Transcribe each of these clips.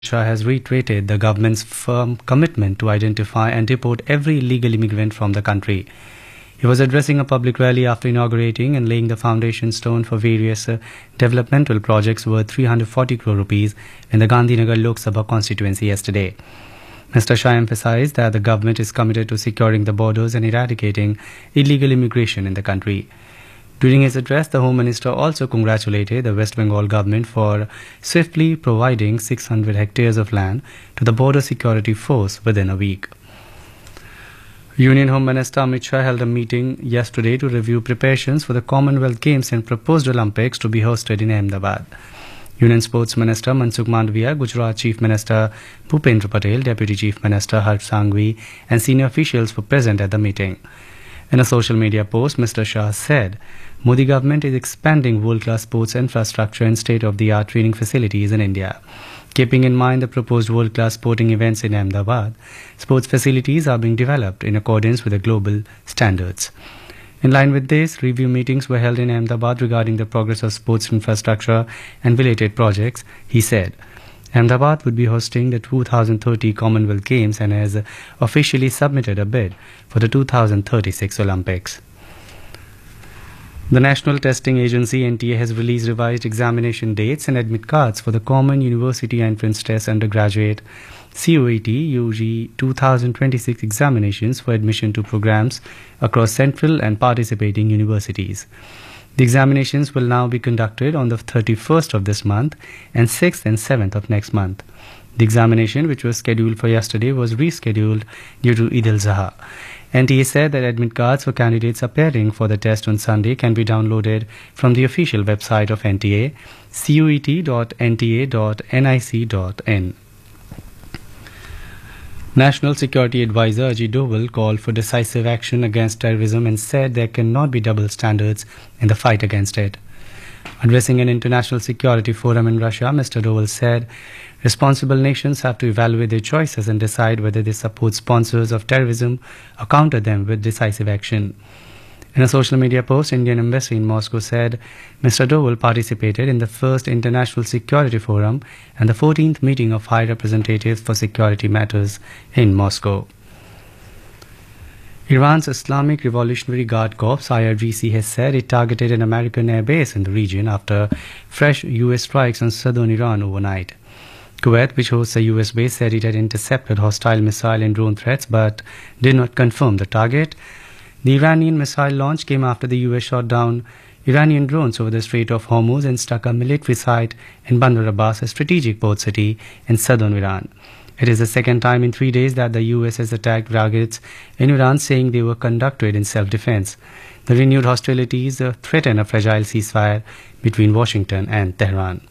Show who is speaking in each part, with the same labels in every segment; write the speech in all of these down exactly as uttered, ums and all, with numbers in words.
Speaker 1: Shah has reiterated the government's firm commitment to identify and deport every illegal immigrant from the country. He was addressing a public rally after inaugurating and laying the foundation stone for various uh, developmental projects worth three hundred forty crore rupees in the Gandhinagar Lok Sabha constituency yesterday. Mister Shah emphasized that the government is committed to securing the borders and eradicating illegal immigration in the country. During his address, the Home Minister also congratulated the West Bengal government for swiftly providing six hundred hectares of land to the Border Security Force within a week. Union Home Minister Amit Shah held a meeting yesterday to review preparations for the Commonwealth Games and proposed Olympics to be hosted in Ahmedabad. Union Sports Minister Mansukh Mandavia, Gujarat Chief Minister Bhupendra Patel, Deputy Chief Minister Harsh Sanghvi and senior officials were present at the meeting. In a social media post, Mister Shah said, Modi government is expanding world-class sports infrastructure and state-of-the-art training facilities in India. Keeping in mind the proposed world-class sporting events in Ahmedabad, sports facilities are being developed in accordance with the global standards. In line with this, review meetings were held in Ahmedabad regarding the progress of sports infrastructure and related projects. He said, Ahmedabad would be hosting the two thousand thirty Commonwealth Games and has officially submitted a bid for the two thousand thirty-six Olympics. The National Testing Agency N T A has released revised examination dates and admit cards for the Common University Entrance Test Undergraduate C U E T U G two thousand twenty-six examinations for admission to programs across central and participating universities. The examinations will now be conducted on the thirty-first of this month and sixth and seventh of next month. The examination, which was scheduled for yesterday, was rescheduled due to Eid al-Zuha. N T A said that admit cards for candidates appearing for the test on Sunday can be downloaded from the official website of N T A, cuet dot n t a dot nic dot in. National Security Advisor Ajit Doval called for decisive action against terrorism and said there cannot be double standards in the fight against it. Addressing an international security forum in Russia, Mister Doval said responsible nations have to evaluate their choices and decide whether they support sponsors of terrorism or counter them with decisive action. In a social media post, Indian Embassy in Moscow said Mister Doval participated in the first International Security Forum and the fourteenth meeting of High Representatives for Security Matters in Moscow. Iran's Islamic Revolutionary Guard Corps I R G C has said it targeted an American airbase in the region after fresh U S strikes on southern Iran overnight. Kuwait, which hosts a U S base, said it had intercepted hostile missile and drone threats but did not confirm the target. The Iranian missile launch came after the U S shot down Iranian drones over the Strait of Hormuz and struck a military site in Bandar Abbas, a strategic port city in southern Iran. It is the second time in three days that the U S has attacked targets in Iran, saying they were conducted in self-defense. The renewed hostilities uh, threaten a fragile ceasefire between Washington and Tehran.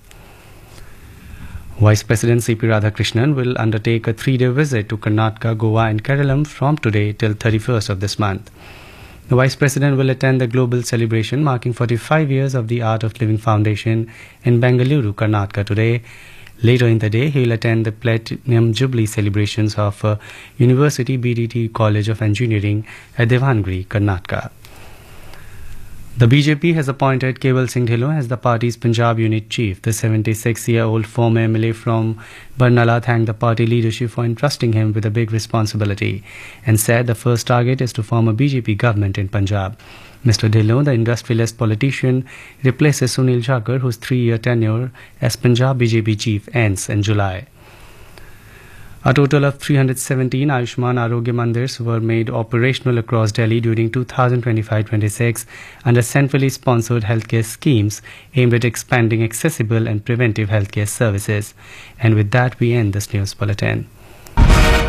Speaker 1: Vice President C P Radhakrishnan will undertake a three-day visit to Karnataka, Goa and Kerala from today till thirty-first of this month. The Vice President will attend the global celebration marking forty-five years of the Art of Living Foundation in Bengaluru, Karnataka today. Later in the day, he will attend the Platinum Jubilee celebrations of uh, University B D T College of Engineering at Devangiri, Karnataka. The B J P has appointed Kewal Singh Dhillon as the party's Punjab unit chief. The seventy-six-year-old former M L A from Barnala thanked the party leadership for entrusting him with a big responsibility and said the first target is to form a B J P government in Punjab. Mister Dhillon, the industrialist politician, replaces Sunil Jakhar, whose three-year tenure as Punjab B J P chief ends in July. A total of three hundred seventeen Ayushman Arogya Mandirs were made operational across Delhi during two thousand twenty-five twenty-six under centrally sponsored healthcare schemes aimed at expanding accessible and preventive healthcare services. And with that, we end this news bulletin.